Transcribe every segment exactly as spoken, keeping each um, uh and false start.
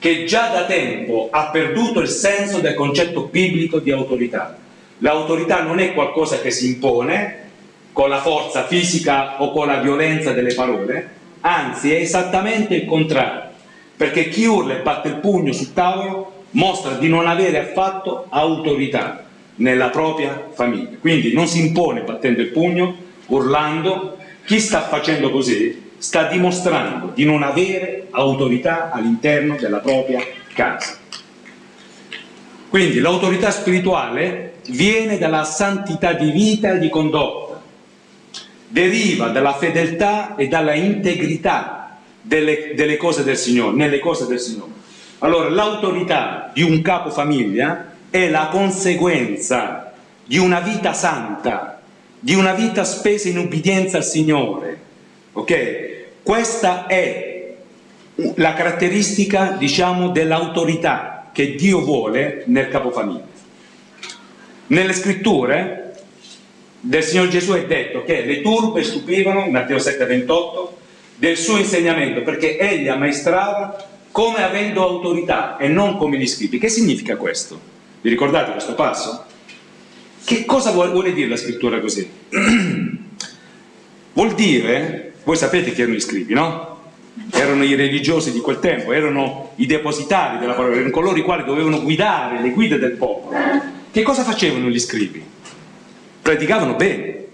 che già da tempo ha perduto il senso del concetto biblico di autorità. L'autorità non è qualcosa che si impone con la forza fisica o con la violenza delle parole, anzi è esattamente il contrario, perché chi urla e batte il pugno sul tavolo mostra di non avere affatto autorità nella propria famiglia. Quindi non si impone battendo il pugno, urlando. Chi sta facendo così sta dimostrando di non avere autorità all'interno della propria casa. Quindi l'autorità spirituale viene dalla santità di vita e di condotta, deriva dalla fedeltà e dalla integrità delle, delle cose del Signore, nelle cose del Signore. Allora l'autorità di un capofamiglia è la conseguenza di una vita santa, di una vita spesa in ubbidienza al Signore, ok? Questa è la caratteristica, diciamo, dell'autorità che Dio vuole nel capofamiglia. Nelle scritture del Signor Gesù è detto che le turbe stupivano, Matteo sette ventotto, del suo insegnamento, perché egli ammaestrava come avendo autorità e non come gli scribi. Che significa questo? Vi ricordate questo passo? Che cosa vuole dire la scrittura così? Vuol dire, voi sapete chi erano gli scribi, no? Erano i religiosi di quel tempo, erano i depositari della parola, erano coloro i quali dovevano guidare le guide del popolo. Che cosa facevano gli scribi? Predicavano bene,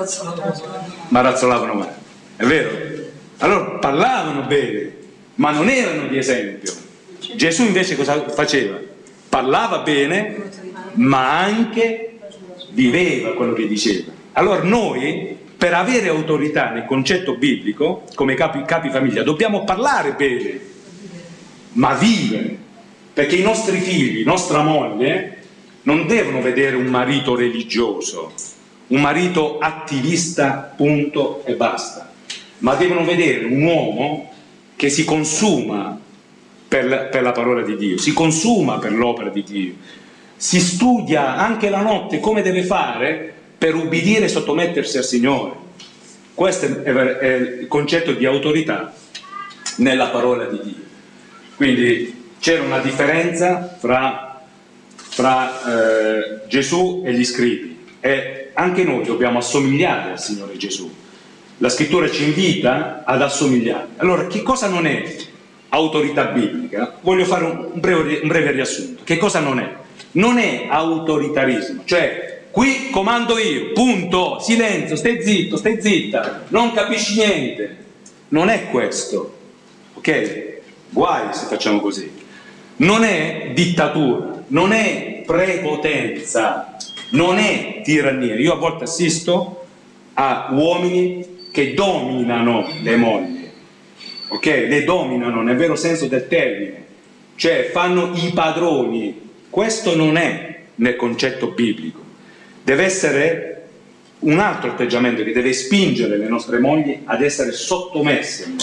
ma razzolavano male, è vero? Allora parlavano bene, ma non erano di esempio. Gesù invece cosa faceva? Parlava bene, ma anche viveva quello che diceva. Allora noi, per avere autorità nel concetto biblico, come capi, capi famiglia, dobbiamo parlare bene, ma vivere, perché i nostri figli, nostra moglie, non devono vedere un marito religioso, un marito attivista, punto e basta, ma devono vedere un uomo che si consuma per la, per la parola di Dio, si consuma per l'opera di Dio, si studia anche la notte come deve fare per ubbidire e sottomettersi al Signore. Questo è, è il concetto di autorità nella parola di Dio. Quindi c'era una differenza fra, fra eh, Gesù e gli scribi, e anche noi dobbiamo assomigliare al Signore Gesù. La scrittura ci invita ad assomigliare. Allora, che cosa non è autorità biblica? Voglio fare un breve, un breve riassunto. Che cosa non è? Non è autoritarismo, cioè qui comando io, punto, silenzio, stai zitto, stai zitta, non capisci niente. Non è questo, ok? Guai se facciamo così. Non è dittatura, non è prepotenza, non è tirannia. Io a volte assisto a uomini che dominano le mogli, ok? Le dominano nel vero senso del termine, cioè fanno i padroni. Questo non è nel concetto biblico. Deve essere un altro atteggiamento che deve spingere le nostre mogli ad essere sottomesse a noi.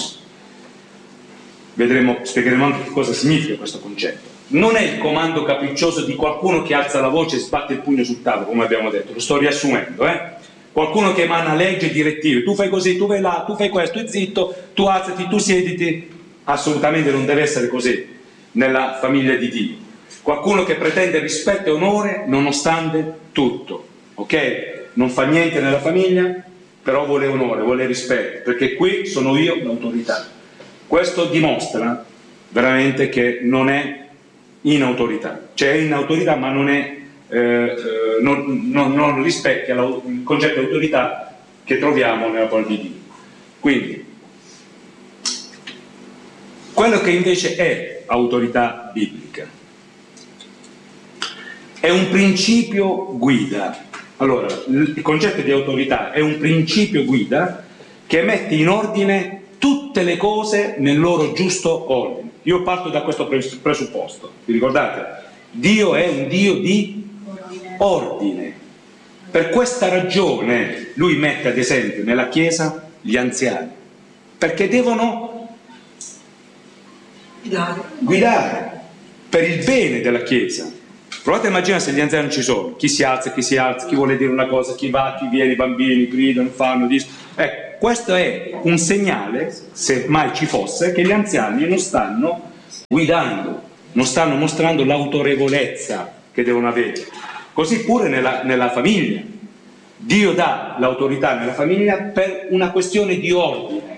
Vedremo, spiegheremo anche che cosa significa questo concetto. Non è il comando capriccioso di qualcuno che alza la voce e sbatte il pugno sul tavolo, come abbiamo detto, lo sto riassumendo, eh? Qualcuno che emana leggi e direttive, tu fai così, tu vai là, tu fai questo, tu zitto, tu alzati, tu siediti. Assolutamente non deve essere così nella famiglia di Dio. Qualcuno che pretende rispetto e onore nonostante tutto, ok? Non fa niente nella famiglia, però vuole onore, vuole rispetto, perché qui sono io l'autorità. Questo dimostra veramente che non è in autorità, cioè è in autorità ma non è, eh, eh, non, non, non rispecchia il concetto di autorità che troviamo nella parola di Dio. Quindi, quello che invece è autorità biblica è un principio guida. Allora, il concetto di autorità è un principio guida che mette in ordine tutte le cose nel loro giusto ordine. Io parto da questo presupposto. Vi ricordate? Dio è un Dio di ordine. Per questa ragione lui mette ad esempio nella Chiesa gli anziani, perché devono guidare, guidare per il bene della Chiesa. Provate a immaginare se gli anziani non ci sono, chi si alza, chi si alza, chi vuole dire una cosa, chi va, chi viene, i bambini gridano, fanno, dicono. Ecco, questo è un segnale, se mai ci fosse, che gli anziani non stanno guidando, non stanno mostrando l'autorevolezza che devono avere. Così pure nella, nella famiglia. Dio dà l'autorità nella famiglia per una questione di ordine.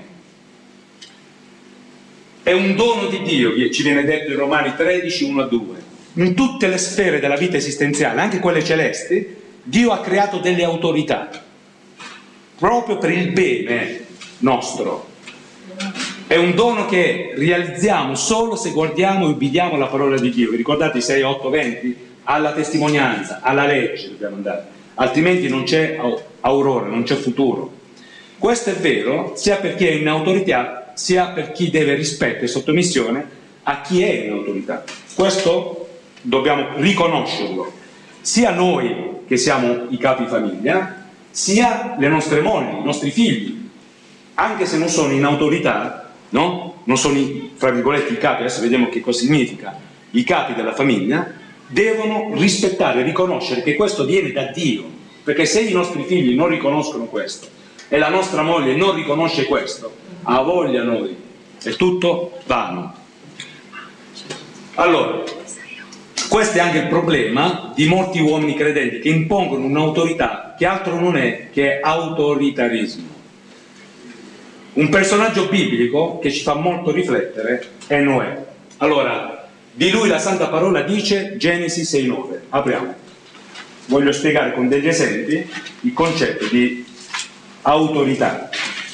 È un dono di Dio, ci viene detto in Romani tredici, uno a due. In tutte le sfere della vita esistenziale, anche quelle celesti, Dio ha creato delle autorità, proprio per il bene nostro. È un dono che realizziamo solo se guardiamo e ubbidiamo la parola di Dio. Vi ricordate i sei, otto, venti? Alla testimonianza, alla legge dobbiamo andare, altrimenti non c'è aurora, non c'è futuro. Questo è vero sia per chi è in autorità, sia per chi deve rispetto e sottomissione a chi è in autorità. Questo dobbiamo riconoscerlo, sia noi che siamo i capi famiglia, sia le nostre mogli, i nostri figli, anche se non sono in autorità, no? Non sono, fra virgolette, i capi, adesso vediamo che cosa significa, i capi della famiglia, devono rispettare e riconoscere che questo viene da Dio, perché se i nostri figli non riconoscono questo e la nostra moglie non riconosce questo, ha voglia noi, è tutto vano. Allora, questo è anche il problema di molti uomini credenti che impongono un'autorità che altro non è che autoritarismo. Un personaggio biblico che ci fa molto riflettere è Noè. Allora, di lui la Santa Parola dice, Genesi sei nove. Apriamo. Voglio spiegare con degli esempi il concetto di autorità.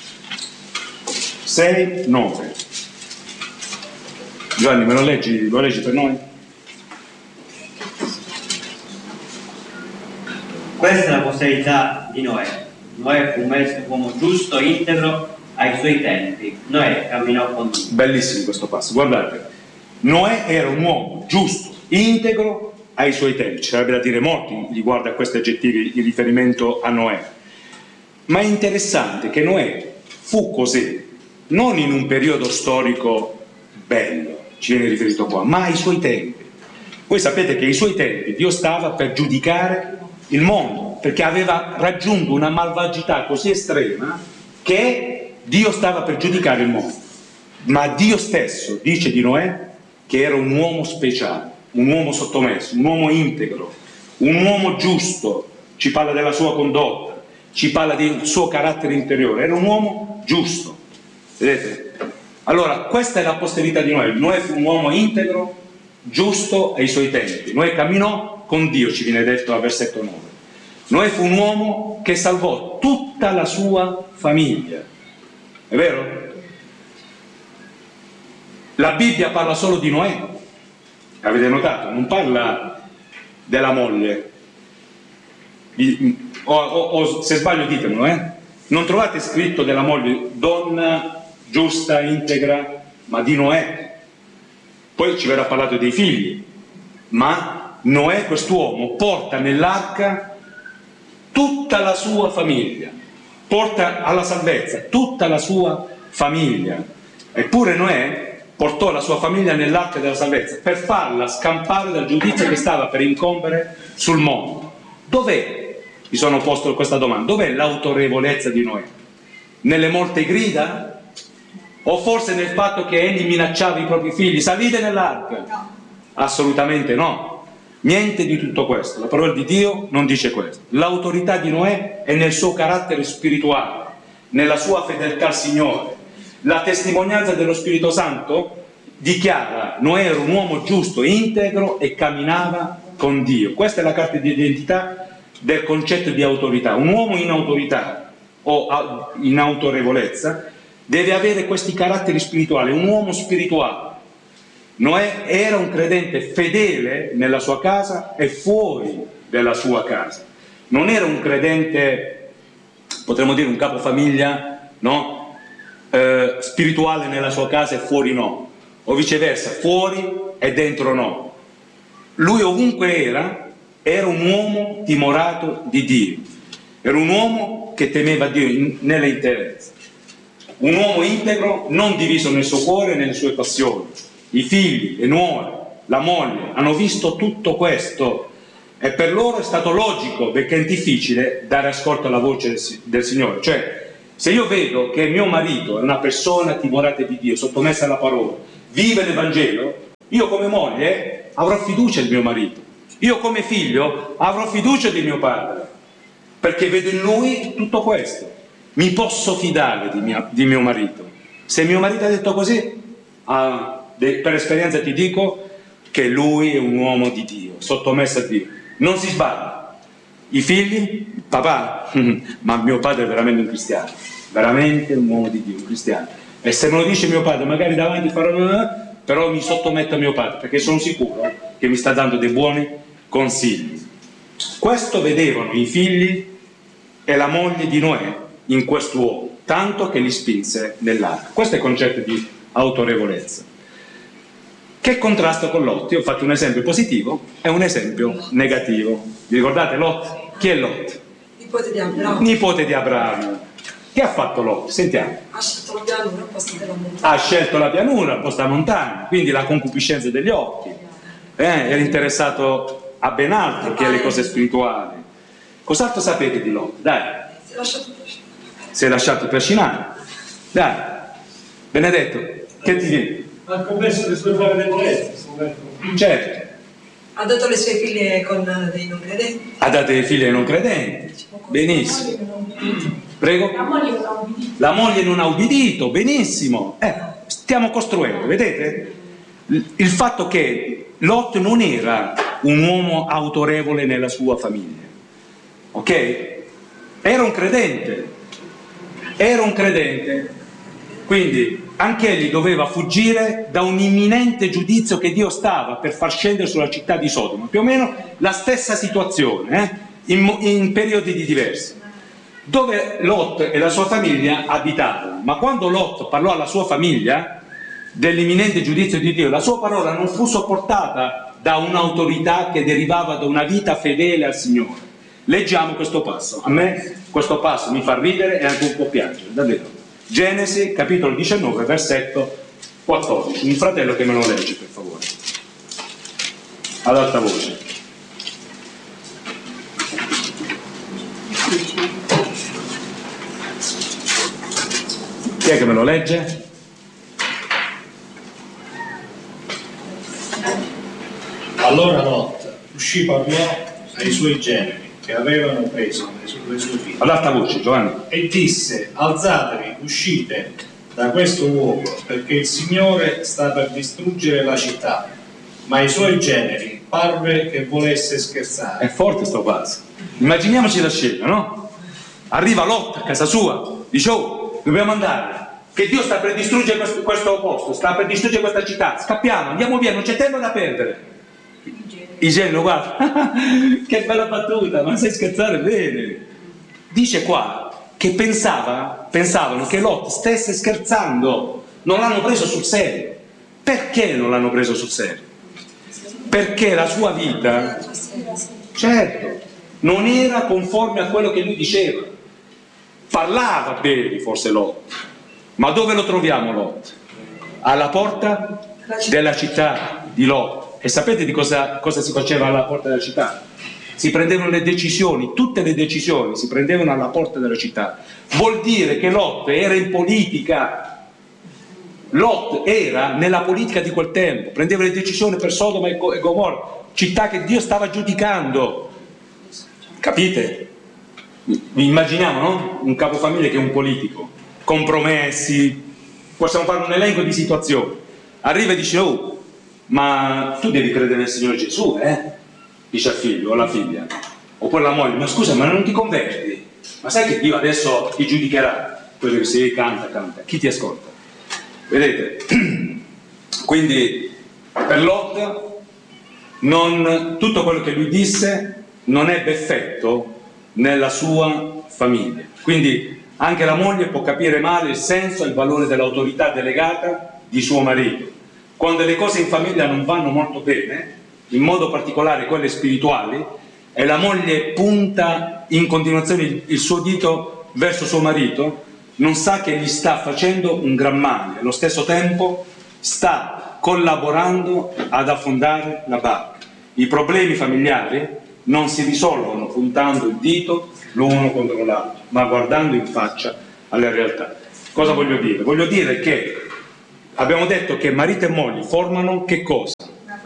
sei nove. Giovanni, me lo leggi, lo leggi per noi? Questa è la posterità di Noè. Noè fu un uomo giusto, integro ai suoi tempi. Noè camminò con Dio. Bellissimo questo passo, guardate. Noè era un uomo giusto, integro ai suoi tempi. Ci sarebbe da dire molti riguardo a questi aggettivi in riferimento a Noè. Ma è interessante che Noè fu così, non in un periodo storico bello, ci viene riferito qua, ma ai suoi tempi. Voi sapete che ai suoi tempi Dio stava per giudicare il mondo, perché aveva raggiunto una malvagità così estrema che Dio stava per giudicare il mondo. Ma Dio stesso dice di Noè che era un uomo speciale, un uomo sottomesso, un uomo integro, un uomo giusto, ci parla della sua condotta, ci parla del suo carattere interiore, era un uomo giusto. Vedete? Allora, questa è la posterità di Noè. Noè fu un uomo integro, giusto ai suoi tempi. Noè camminò con Dio, ci viene detto al versetto nove. Noè fu un uomo che salvò tutta la sua famiglia. È vero? La Bibbia parla solo di Noè. Avete notato? Non parla della moglie. O, o, o se sbaglio ditemelo, eh? Non trovate scritto della moglie donna giusta, integra, ma di Noè. Poi ci verrà parlato dei figli, ma Noè, quest'uomo, porta nell'arca tutta la sua famiglia, porta alla salvezza tutta la sua famiglia. Eppure Noè portò la sua famiglia nell'arca della salvezza per farla scampare dal giudizio che stava per incombere sul mondo. Dov'è? Mi sono posto questa domanda. Dov'è l'autorevolezza di Noè? Nelle molte grida? O forse nel fatto che egli minacciava i propri figli? Salite nell'arca? No. Assolutamente no. Niente di tutto questo. La parola di Dio non dice questo. L'autorità di Noè è nel suo carattere spirituale, nella sua fedeltà al Signore. La testimonianza dello Spirito Santo dichiara: Noè era un uomo giusto, integro e camminava con Dio. Questa è la carta di identità del concetto di autorità. Un uomo in autorità o in autorevolezza deve avere questi caratteri spirituali, un uomo spirituale. Noè era un credente fedele nella sua casa e fuori della sua casa. Non era un credente, potremmo dire un capofamiglia, no? Eh, spirituale nella sua casa e fuori no, o viceversa, fuori e dentro no. Lui ovunque era, era un uomo timorato di Dio, era un uomo che temeva Dio in, nelle interezze, un uomo integro, non diviso nel suo cuore e nelle sue passioni. I figli, le nuore, la moglie hanno visto tutto questo e per loro è stato logico, perché è difficile dare ascolto alla voce del, del Signore. Cioè, se io vedo che mio marito è una persona timorata di Dio, sottomessa alla parola, vive l'Evangelo, Io come moglie avrò fiducia di mio marito, io come figlio avrò fiducia di mio padre, perché vedo in lui tutto questo. Mi posso fidare di, mia, di mio marito. Se mio marito ha detto così, ah, de, per esperienza ti dico che lui è un uomo di Dio, sottomesso a Dio. Non si sbaglia. I figli, papà, ma mio padre è veramente un cristiano, veramente un uomo di Dio, un cristiano. E se me lo dice mio padre, magari davanti farò una, però mi sottometto a mio padre, perché sono sicuro che mi sta dando dei buoni consigli. Questo vedevano i figli e la moglie di Noè in quest'uomo, tanto che li spinse nell'arca. Questo è il concetto di autorevolezza, che contrasta con Lot. Io ho fatto un esempio positivo e un esempio negativo. Vi ricordate Lot? Chi è Lot? Nipote di Abramo. Nipote di Abramo. Che ha fatto Lot? Sentiamo. Ha scelto la pianura al posto della montagna. Ha scelto la pianura al posto della montagna, quindi la concupiscenza degli occhi. Eh, era interessato a ben altro che alle cose spirituali. Cos'altro sapete di Lot? Dai. Si è lasciato trascinare. Si è lasciato trascinare. Dai. Benedetto, che ti dici? Ha commesso le sue prove debolezze. Certo. Ha dato le sue figlie con dei non credenti. Ha dato dei figli ai non credenti. Benissimo. Prego. La moglie non ha ubbidito. La moglie non ha ubbidito. Benissimo. Eh, stiamo costruendo, vedete? Il fatto che Lot non era un uomo autorevole nella sua famiglia. Ok? Era un credente. Era un credente. Quindi anche egli doveva fuggire da un imminente giudizio che Dio stava per far scendere sulla città di Sodoma. Più o meno la stessa situazione, eh? in, in periodi diversi, dove Lot e la sua famiglia abitavano. Ma quando Lot parlò alla sua famiglia dell'imminente giudizio di Dio, la sua parola non fu sopportata da un'autorità che derivava da una vita fedele al Signore. Leggiamo questo passo. A me questo passo mi fa ridere e anche un po' piangere, davvero. Genesi, capitolo diciannove, versetto quattordici. Un fratello che me lo legge, per favore, ad alta voce. Chi è che me lo legge? Allora Lot uscì, parlò ai suoi generi che avevano preso le sue figlie. Ad alta voce, Giovanni. E disse: alzatevi, uscite da questo luogo, perché il Signore sta per distruggere la città. Ma ai suoi generi parve che volesse scherzare. È forte sto passo. Immaginiamoci la scena, no? Arriva Lot a casa sua, dice: oh, dobbiamo andare, che Dio sta per distruggere questo, questo posto, sta per distruggere questa città, scappiamo, andiamo via, non c'è tempo da perdere. I geni lo guardano, che bella battuta, ma sai scherzare bene. Dice qua che pensava, pensavano che Lot stesse scherzando, non l'hanno preso sul serio. Perché non l'hanno preso sul serio? Perché la sua vita, certo, non era conforme a quello che lui diceva. Parlava bene forse Lot, ma dove lo troviamo Lot? Alla porta della città di Lot. E sapete di cosa, cosa si faceva alla porta della città? Si prendevano le decisioni, tutte le decisioni si prendevano alla porta della città. Vuol dire che Lot era in politica. Lot era nella politica di quel tempo, prendeva le decisioni per Sodoma e Gomorra, città che Dio stava giudicando. Capite? Immaginiamo, no? Un capofamiglia che è un politico, compromessi, possiamo fare un elenco di situazioni. Arriva e dice: oh, ma tu devi credere nel Signore Gesù, eh? Dice al figlio o alla figlia, oppure la moglie: ma scusa, ma non ti converti? Ma sai che Dio adesso ti giudicherà? Quello che si canta, canta, chi ti ascolta? Vedete? Quindi per Lot non, tutto quello che lui disse non ebbe effetto nella sua famiglia. Quindi anche la moglie può capire male il senso e il valore dell'autorità delegata di suo marito. Quando le cose in famiglia non vanno molto bene, in modo particolare quelle spirituali, e la moglie punta in continuazione il suo dito verso suo marito, non sa che gli sta facendo un gran male, allo stesso tempo sta collaborando ad affondare la barca. I problemi familiari non si risolvono puntando il dito l'uno contro l'altro, ma guardando in faccia alla realtà. Cosa voglio dire? Voglio dire che abbiamo detto che marito e moglie formano che cosa?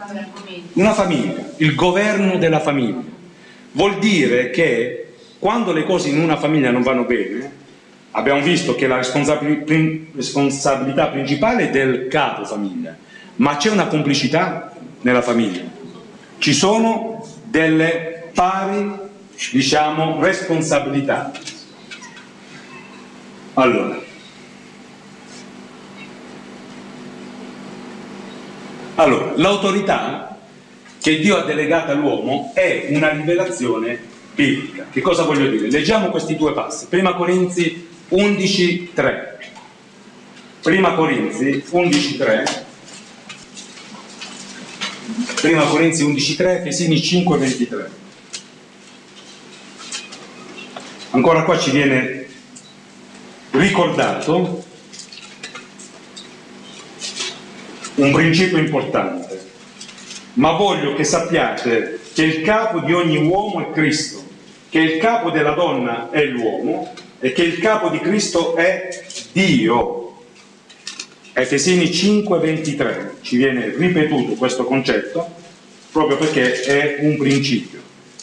Una famiglia, il governo della famiglia. Vuol dire che quando le cose in una famiglia non vanno bene, abbiamo visto che la responsabilità principale è del capo famiglia, ma c'è una complicità nella famiglia. Ci sono delle pari, diciamo, responsabilità. Allora, allora l'autorità che Dio ha delegato all'uomo è una rivelazione biblica. Che cosa voglio dire? Leggiamo questi due passi. Prima Corinzi undici tre. Prima Corinzi undici tre. Prima Corinzi undici tre, Efesini cinque ventitré. Ancora qua ci viene ricordato un principio importante. Ma voglio che sappiate che il capo di ogni uomo è Cristo, che il capo della donna è l'uomo e che il capo di Cristo è Dio. Efesini cinque ventitré ci viene ripetuto questo concetto proprio perché è un principio.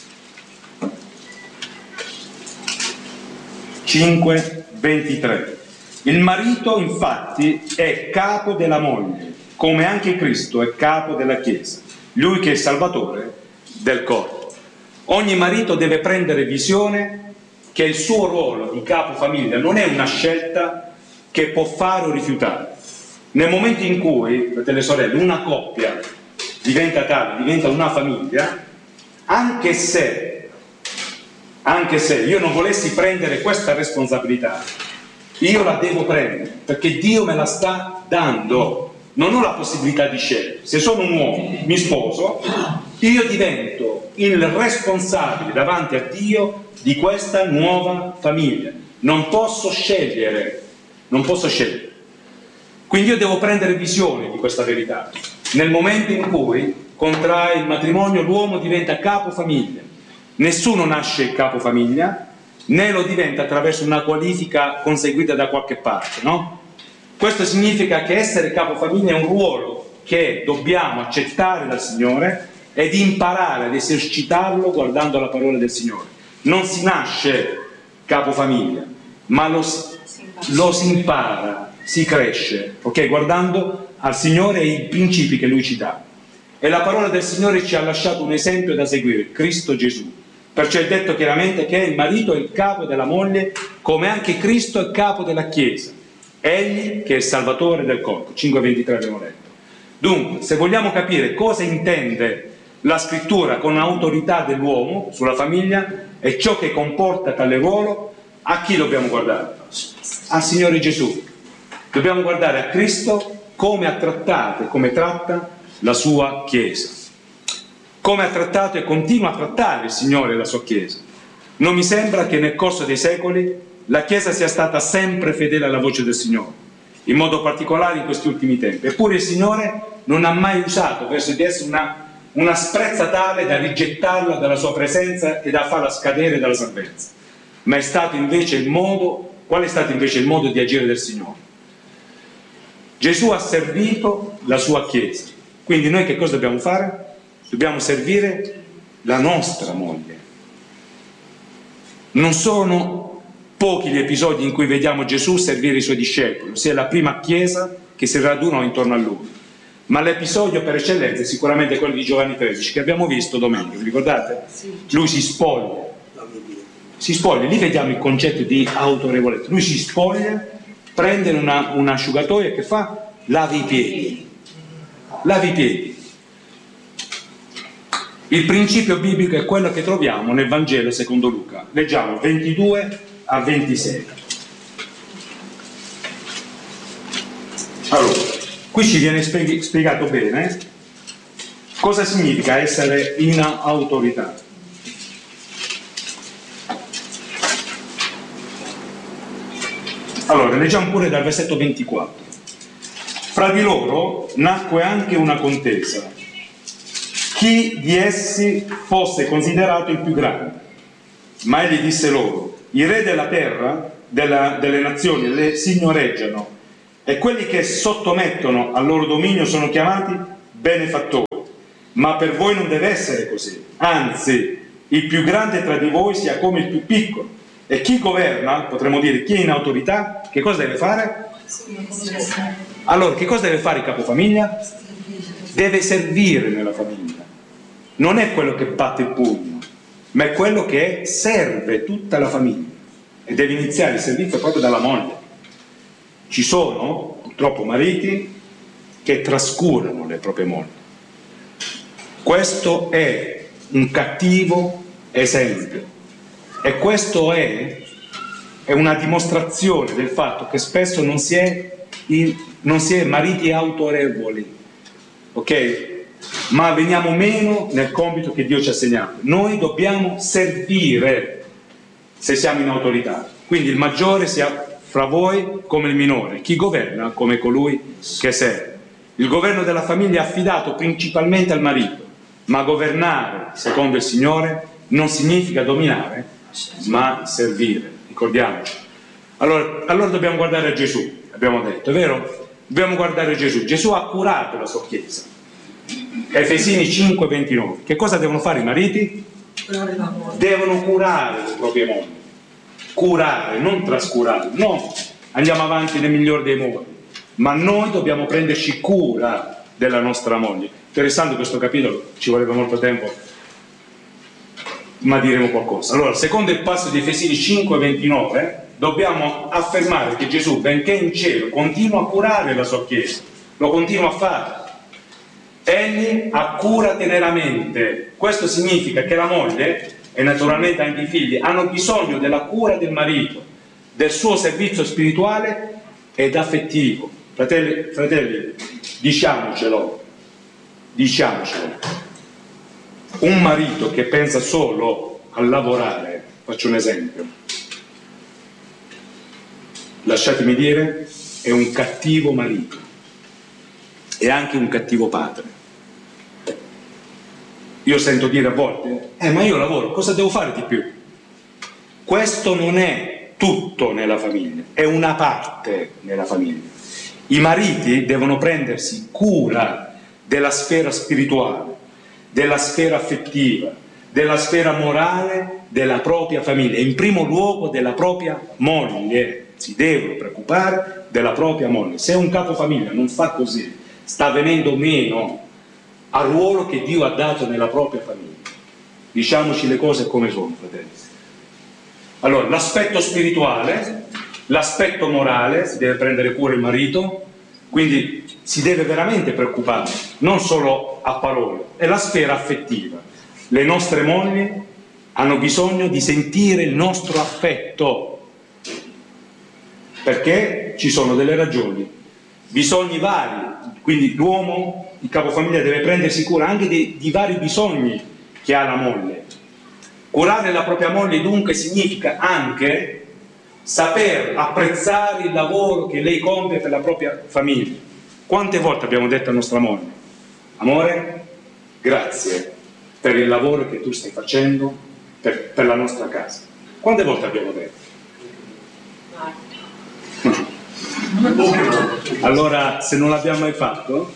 cinque ventitré. Il marito infatti è capo della moglie, come anche Cristo è capo della Chiesa, lui che è il Salvatore del corpo. Ogni marito deve prendere visione che il suo ruolo di capo famiglia non è una scelta che può fare o rifiutare. Nel momento in cui, fratelli e sorelle, una coppia diventa tale, diventa una famiglia, anche se, anche se io non volessi prendere questa responsabilità, io la devo prendere, perché Dio me la sta dando. Non ho la possibilità di scegliere. Se sono un uomo, mi sposo, io divento il responsabile davanti a Dio di questa nuova famiglia. Non posso scegliere, non posso scegliere. Quindi io devo prendere visione di questa verità. Nel momento in cui contrae il matrimonio, l'uomo diventa capo famiglia. Nessuno nasce capo famiglia, né lo diventa attraverso una qualifica conseguita da qualche parte, no? Questo significa che essere capofamiglia è un ruolo che dobbiamo accettare dal Signore ed imparare ad esercitarlo guardando la parola del Signore. Non si nasce capofamiglia, ma lo, lo si impara, si cresce, ok? Guardando al Signore e i principi che Lui ci dà. E la parola del Signore ci ha lasciato un esempio da seguire, Cristo Gesù. Perciò è detto chiaramente che il marito è il capo della moglie, come anche Cristo è il capo della Chiesa. Egli che è il Salvatore del corpo. cinque ventitré abbiamo letto. Dunque, se vogliamo capire cosa intende la scrittura con autorità dell'uomo sulla famiglia e ciò che comporta tale ruolo, a chi dobbiamo guardare? Al Signore Gesù. Dobbiamo guardare a Cristo come ha trattato e come tratta la sua Chiesa, come ha trattato e continua a trattare il Signore la sua Chiesa. Non mi sembra che nel corso dei secoli la Chiesa sia stata sempre fedele alla voce del Signore, in modo particolare in questi ultimi tempi. Eppure il Signore non ha mai usato verso di essa una, una sprezza tale da rigettarla dalla sua presenza e da farla scadere dalla salvezza. Ma è stato invece il modo, qual è stato invece il modo di agire del Signore? Gesù ha servito la sua Chiesa. Quindi noi che cosa dobbiamo fare? Dobbiamo servire la nostra moglie. Non sono pochi gli episodi in cui vediamo Gesù servire i suoi discepoli, ossia la prima chiesa che si radunò intorno a lui. Ma l'episodio per eccellenza è sicuramente quello di Giovanni tredici, che abbiamo visto domenica, vi ricordate? Lui si spoglia, si spoglia, lì vediamo il concetto di autorevolezza. Lui si spoglia, prende una, un asciugatoio e che fa? Lava i piedi. Lava i piedi. Il principio biblico è quello che troviamo nel Vangelo secondo Luca. Leggiamo ventidue a ventisei. Allora, qui ci viene spiegato bene cosa significa essere in autorità. Allora, leggiamo pure dal versetto ventiquattro. Fra di loro nacque anche una contesa, chi di essi fosse considerato il più grande. Ma egli disse loro: i re della terra, della, delle nazioni, le signoreggiano, e quelli che sottomettono al loro dominio sono chiamati benefattori. Ma per voi non deve essere così, anzi, il più grande tra di voi sia come il più piccolo. E chi governa, potremmo dire chi è in autorità, che cosa deve fare? Allora, che cosa deve fare il capofamiglia? Deve servire nella famiglia. Non è quello che batte il pugno, ma è quello che serve tutta la famiglia. E deve iniziare il servizio proprio dalla moglie. Ci sono, purtroppo, mariti che trascurano le proprie mogli. Questo è un cattivo esempio. E questo è, è una dimostrazione del fatto che spesso non si è, in, non si è mariti autorevoli, ok? Ma veniamo meno nel compito che Dio ci ha assegnato. Noi dobbiamo servire se siamo in autorità. Quindi il maggiore sia fra voi come il minore, chi governa come colui che serve. Il governo della famiglia è affidato principalmente al marito, ma governare secondo il Signore non significa dominare, ma servire, ricordiamoci. Allora, allora dobbiamo guardare a Gesù, abbiamo detto, è vero? Dobbiamo guardare a Gesù. Gesù ha curato la sua Chiesa. Efesini cinque ventinove. Che cosa devono fare i mariti? Devono curare le proprie mogli. Curare, non trascurare. No, andiamo avanti nel miglior dei modi. Ma noi dobbiamo prenderci cura della nostra moglie. Interessante questo capitolo, ci voleva molto tempo, ma diremo qualcosa. Allora, secondo il passo di Efesini cinque ventinove, dobbiamo affermare che Gesù, benché in cielo, continua a curare la sua Chiesa, lo continua a fare. Egli ha cura teneramente. Questo significa che la moglie, e naturalmente anche i figli, hanno bisogno della cura del marito, del suo servizio spirituale ed affettivo. Fratelli, fratelli, diciamocelo, diciamocelo. Un marito che pensa solo a lavorare, faccio un esempio, lasciatemi dire, è un cattivo marito, è anche un cattivo padre. Io sento dire a volte, eh ma io lavoro, cosa devo fare di più? Questo non è tutto nella famiglia, è una parte nella famiglia. I mariti devono prendersi cura della sfera spirituale, della sfera affettiva, della sfera morale della propria famiglia, in primo luogo della propria moglie. Si devono preoccupare della propria moglie. Se un capofamiglia non fa così, sta venendo meno al ruolo che Dio ha dato nella propria famiglia. Diciamoci le cose come sono, fratelli. Allora, l'aspetto spirituale, l'aspetto morale, si deve prendere cura il marito, quindi si deve veramente preoccupare, non solo a parole, è la sfera affettiva. Le nostre mogli hanno bisogno di sentire il nostro affetto, perché ci sono delle ragioni, bisogni vari, quindi l'uomo, il capofamiglia, deve prendersi cura anche di, di vari bisogni che ha la moglie. Curare la propria moglie dunque significa anche saper apprezzare il lavoro che lei compie per la propria famiglia. Quante volte abbiamo detto a nostra moglie, amore, grazie per il lavoro che tu stai facendo per, per la nostra casa? Quante volte abbiamo detto? Allora, se non l'abbiamo mai fatto,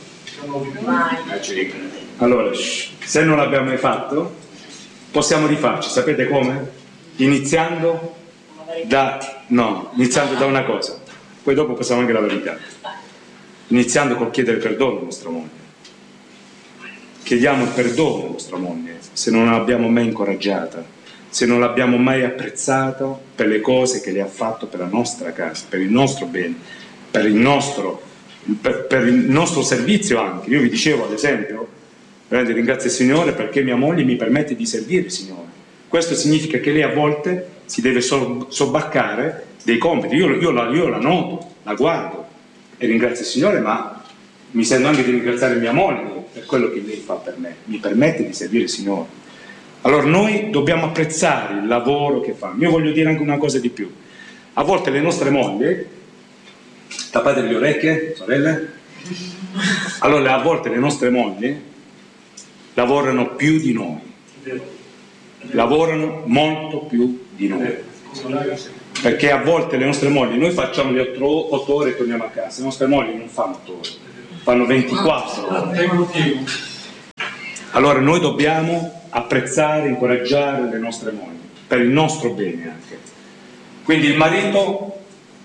allora, se non l'abbiamo mai fatto, possiamo rifarci. Sapete come? Iniziando da, no, iniziando da una cosa, poi dopo possiamo anche la verità. Iniziando col chiedere perdono a nostra moglie. Chiediamo il perdono a nostra moglie se non l'abbiamo mai incoraggiata, se non l'abbiamo mai apprezzato per le cose che le ha fatto per la nostra casa, per il nostro bene, per il nostro, per, per il nostro servizio anche. Io vi dicevo, ad esempio, veramente ringrazio il Signore perché mia moglie mi permette di servire il Signore. Questo significa che lei a volte si deve so, sobbarcare dei compiti. Io, io, la, io la noto, la guardo e ringrazio il Signore, ma mi sento anche di ringraziare mia moglie per quello che lei fa per me, mi permette di servire il Signore. Allora noi dobbiamo apprezzare il lavoro che fa. Io voglio dire anche una cosa di più. A volte le nostre mogli, tappate le orecchie, sorelle, allora a volte le nostre mogli lavorano più di noi, lavorano molto più di noi, perché a volte le nostre mogli, noi facciamo le otto ore e torniamo a casa, le nostre mogli non fanno otto ore, fanno ventiquattro ore. Allora noi dobbiamo apprezzare, incoraggiare le nostre mogli, per il nostro bene anche. Quindi il marito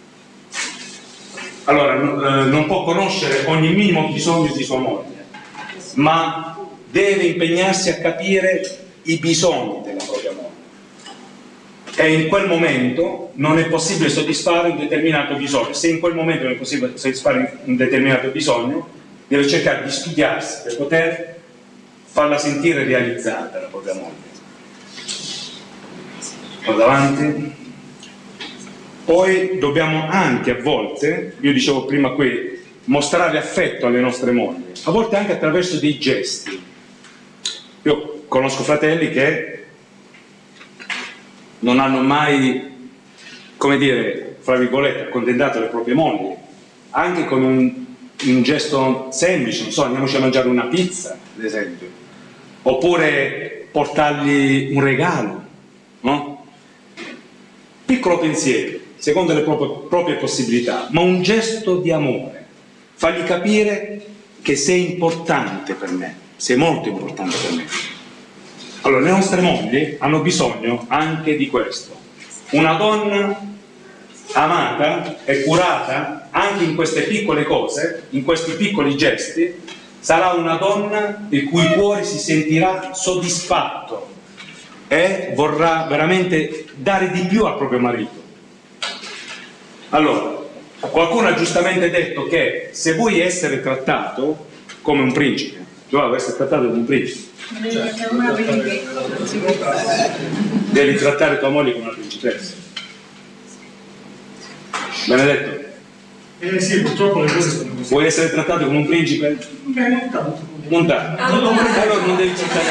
allora, eh, non può conoscere ogni minimo bisogno di sua moglie, ma deve impegnarsi a capire i bisogni della propria moglie. E in quel momento non è possibile soddisfare un determinato bisogno. Se in quel momento non è possibile soddisfare un determinato bisogno, deve cercare di studiarsi per poter farla sentire realizzata la propria moglie. Vado avanti. Poi dobbiamo anche a volte, io dicevo prima qui, mostrare affetto alle nostre mogli, a volte anche attraverso dei gesti. Io conosco fratelli che non hanno mai, come dire, fra virgolette, accontentato le proprie mogli, anche con un, un gesto semplice, non so, andiamoci a mangiare una pizza, ad esempio, oppure portargli un regalo, no? Piccolo pensiero, secondo le proprie, proprie possibilità, ma un gesto di amore, fargli capire che sei importante per me, sei molto importante per me. Allora, le nostre mogli hanno bisogno anche di questo. Una donna amata e curata anche in queste piccole cose, in questi piccoli gesti, sarà una donna il cui cuore si sentirà soddisfatto e vorrà veramente dare di più al proprio marito. Allora, qualcuno ha giustamente detto che se vuoi essere trattato come un principe, cioè vuoi essere trattato come un principe, devi trattare tua moglie come una principessa. Benedetto? Eh sì, purtroppo le cose sono così. Vuoi essere trattato come un principe? Beh, non tanto. Non tanto. Allora non devi trattare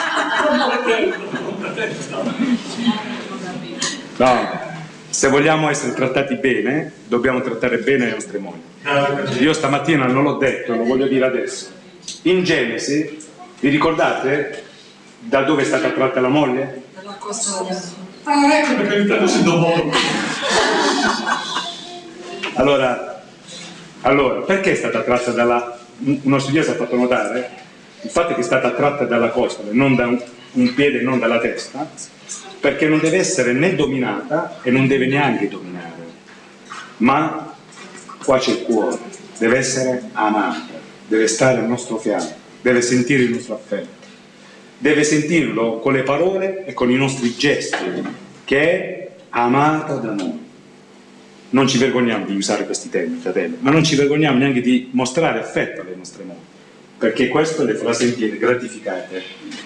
no, se vogliamo essere trattati bene, dobbiamo trattare bene le nostre mogli. Io stamattina non l'ho detto, lo voglio dire adesso. In Genesi, vi ricordate da dove è stata tratta la moglie? Dalla costa. Ah, ecco perché mi prendo se dopo. Allora, allora, perché è stata tratta dalla... Uno studioso ha fatto notare il fatto che è stata tratta dalla costola, non da un, un piede, non dalla testa, perché non deve essere né dominata e non deve neanche dominare, ma qua c'è il cuore, deve essere amata, deve stare al nostro fianco, deve sentire il nostro affetto, deve sentirlo con le parole e con i nostri gesti, che è amata da noi. Non ci vergogniamo di usare questi temi, fratelli, ma non ci vergogniamo neanche di mostrare affetto alle nostre mogli, perché questo le farà sentire gratificate.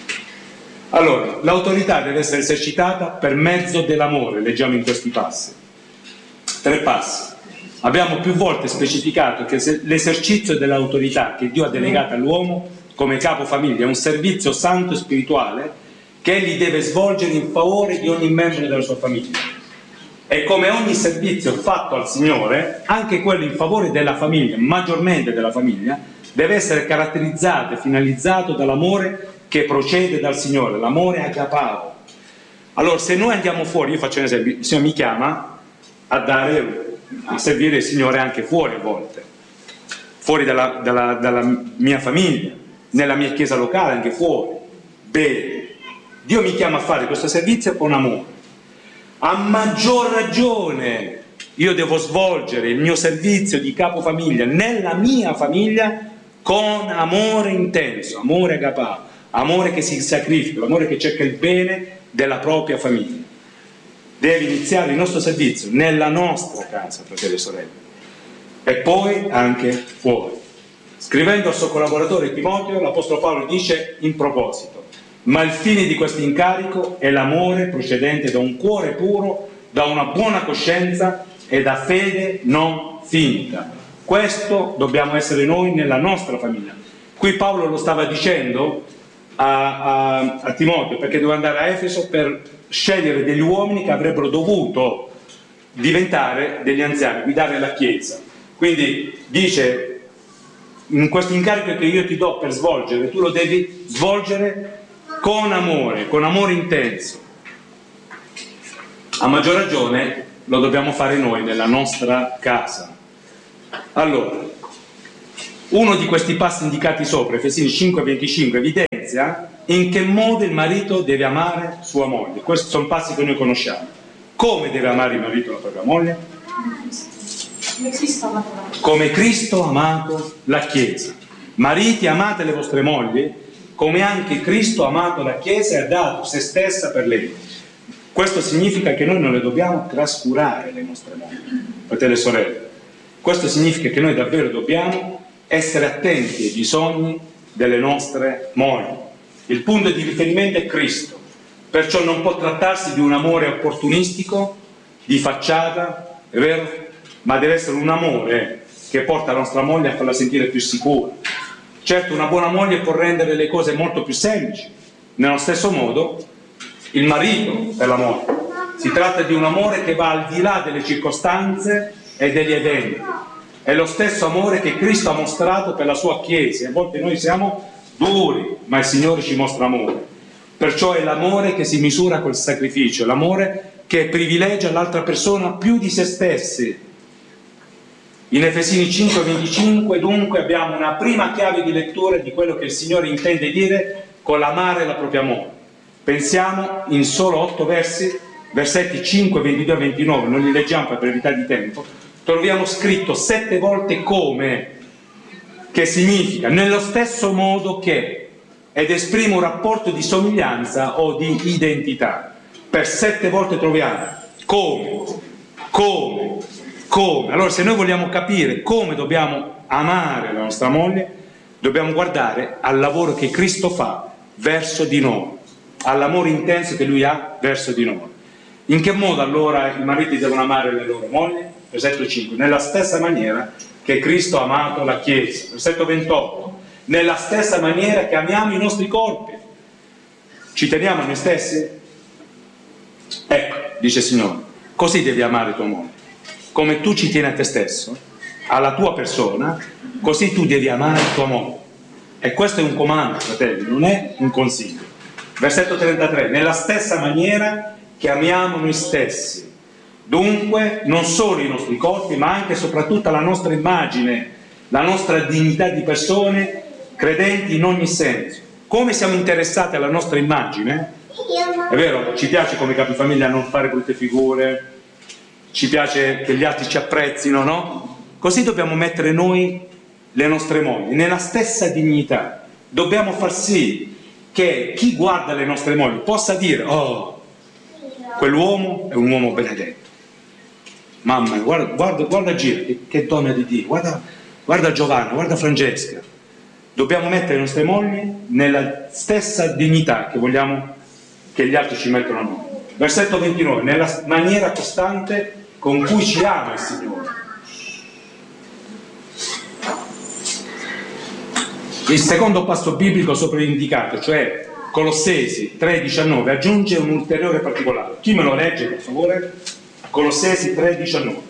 Allora, l'autorità deve essere esercitata per mezzo dell'amore, leggiamo in questi passi. Tre passi. Abbiamo più volte specificato che l'esercizio dell'autorità che Dio ha delegato all'uomo come capo famiglia è un servizio santo e spirituale che egli deve svolgere in favore di ogni membro della sua famiglia. E come ogni servizio fatto al Signore, anche quello in favore della famiglia, maggiormente della famiglia, deve essere caratterizzato e finalizzato dall'amore che procede dal Signore, l'amore agapao. Allora, se noi andiamo fuori, io faccio un esempio, il Signore mi chiama a dare, a servire il Signore anche fuori a volte, fuori dalla, dalla, dalla mia famiglia, nella mia chiesa locale, anche fuori. Bene, Dio mi chiama a fare questo servizio con amore. A maggior ragione io devo svolgere il mio servizio di capofamiglia nella mia famiglia con amore intenso, amore agapao, amore che si sacrifica, l'amore che cerca il bene della propria famiglia. Deve iniziare il nostro servizio nella nostra casa, fratelli e sorelle, e poi anche fuori. Scrivendo al suo collaboratore Timoteo, l'Apostolo Paolo dice in proposito: ma il fine di questo incarico è l'amore procedente da un cuore puro, da una buona coscienza e da fede non finta. Questo dobbiamo essere noi nella nostra famiglia. Qui Paolo lo stava dicendo a, a, a Timoteo, perché doveva andare a Efeso per scegliere degli uomini che avrebbero dovuto diventare degli anziani, guidare la Chiesa. Quindi dice: in questo incarico che io ti do per svolgere, tu lo devi svolgere con amore, con amore intenso. A maggior ragione lo dobbiamo fare noi nella nostra casa. Allora, Uno di questi passi indicati sopra, Efesini cinque venticinque, evidenzia in che modo il marito deve amare sua moglie. Questi sono passi che noi conosciamo. Come deve amare il marito la propria moglie? Come Cristo ha amato la Chiesa. Mariti, amate le vostre mogli come anche Cristo ha amato la Chiesa e ha dato se stessa per lei. Questo significa che noi non le dobbiamo trascurare le nostre mogli, fratelli e sorelle. Questo significa che noi davvero dobbiamo essere attenti ai bisogni delle nostre mogli. Il punto di riferimento è Cristo, perciò non può trattarsi di un amore opportunistico, di facciata, è vero? Ma deve essere un amore che porta la nostra moglie a farla sentire più sicura. Certo, una buona moglie può rendere le cose molto più semplici. Nello stesso modo, il marito per la moglie. Si tratta di un amore che va al di là delle circostanze e degli eventi. È lo stesso amore che Cristo ha mostrato per la sua Chiesa. A volte noi siamo duri, ma il Signore ci mostra amore. Perciò è l'amore che si misura col sacrificio, l'amore che privilegia l'altra persona più di se stessi. In Efesini cinque venticinque dunque abbiamo una prima chiave di lettura di quello che il Signore intende dire con l'amare la propria moglie. Pensiamo in solo otto versi, versetti cinque, ventidue e ventinove, non li leggiamo per brevità di tempo, troviamo scritto sette volte come, che significa nello stesso modo che, ed esprime un rapporto di somiglianza o di identità. Per sette volte troviamo come, come, come. Allora, se noi vogliamo capire come dobbiamo amare la nostra moglie, dobbiamo guardare al lavoro che Cristo fa verso di noi, all'amore intenso che Lui ha verso di noi. In che modo allora i mariti devono amare le loro mogli? Versetto cinque, nella stessa maniera che Cristo ha amato la Chiesa. Versetto ventotto, nella stessa maniera che amiamo i nostri corpi. Ci teniamo a noi stessi? Ecco, dice il Signore, così devi amare tua moglie. Come tu ci tieni a te stesso, alla tua persona, così tu devi amare tua moglie. E questo è un comando, fratelli, non è un consiglio. Versetto trentatré, nella stessa maniera che amiamo noi stessi. Dunque, non solo i nostri corpi, ma anche e soprattutto la nostra immagine, la nostra dignità di persone credenti in ogni senso. Come siamo interessati alla nostra immagine? È vero, ci piace come capifamiglia non fare brutte figure, ci piace che gli altri ci apprezzino, no? Così dobbiamo mettere noi le nostre mogli nella stessa dignità. Dobbiamo far sì che chi guarda le nostre mogli possa dire: oh, quell'uomo è un uomo benedetto. Mamma, guarda, guarda, guarda Gira, che, che donna di Dio, guarda, guarda Giovanna, guarda Francesca. Dobbiamo mettere le nostre mogli nella stessa dignità che vogliamo che gli altri ci mettono a noi. Versetto ventinove, nella maniera costante con cui ci ama il Signore. Il secondo passo biblico sopra indicato, cioè Colossesi tre diciannove, aggiunge un ulteriore particolare. Chi me lo legge, per favore? Colossesi tre diciannove.